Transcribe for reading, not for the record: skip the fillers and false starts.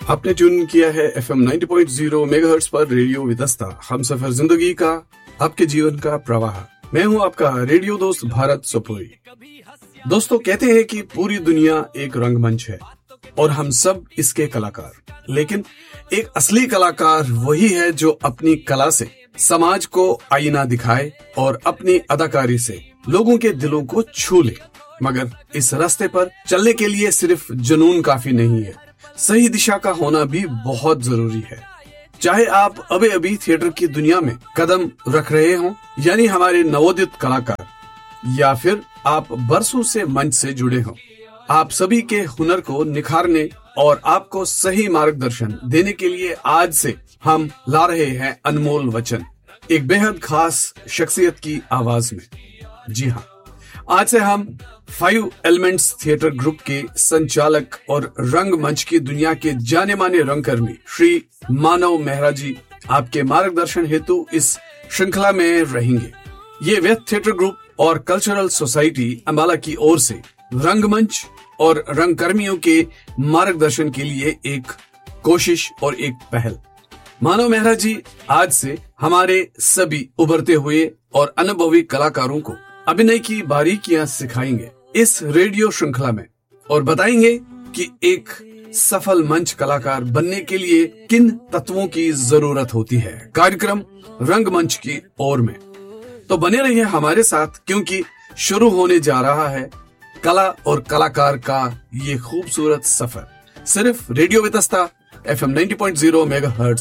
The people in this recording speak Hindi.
आपने ट्यून किया है FM 90.0 मेगाहर्ट्ज पर रेडियो विदस्ता, हम सफर जिंदगी का, आपके जीवन का प्रवाह। मैं हूं आपका रेडियो दोस्त भारत सोपोई। दोस्तों, कहते हैं कि पूरी दुनिया एक रंगमंच है और हम सब इसके कलाकार। लेकिन एक असली कलाकार वही है जो अपनी कला से समाज को आईना दिखाए और अपनी अदाकारी से लोगों के दिलों को छू ले। मगर इस रास्ते पर चलने के लिए सिर्फ जुनून काफी नहीं है, सही दिशा का होना भी बहुत जरूरी है। चाहे आप अभी अभी थिएटर की दुनिया में कदम रख रहे हो, यानी हमारे नवोदित कलाकार, या फिर आप बरसों से मंच से जुड़े हो, आप सभी के हुनर को निखारने और आपको सही मार्गदर्शन देने के लिए आज से हम ला रहे हैं अनमोल वचन, एक बेहद खास शख्सियत की आवाज में। जी हाँ, आज से हम 5 एलिमेंट्स थिएटर ग्रुप के संचालक और रंगमंच की दुनिया के जाने माने रंगकर्मी श्री मानव मेहरा जी आपके मार्गदर्शन हेतु इस श्रृंखला में रहेंगे। ये व्यस्त थिएटर ग्रुप और कल्चरल सोसाइटी अंबाला की ओर से रंगमंच और रंगकर्मियों के मार्गदर्शन के लिए एक कोशिश और एक पहल। मानव मेहरा जी आज से हमारे सभी उभरते हुए और अनुभवी कलाकारों को अभिनय की बारीकियां सिखाएंगे इस रेडियो श्रृंखला में और बताएंगे कि एक सफल मंच कलाकार बनने के लिए किन तत्वों की जरूरत होती है। कार्यक्रम रंगमंच की ओर में तो बने रहिए हमारे साथ, क्योंकि शुरू होने जा रहा है कला और कलाकार का ये खूबसूरत सफर, सिर्फ रेडियो विदस्ता FM 90.0 मेगाहर्ट्ज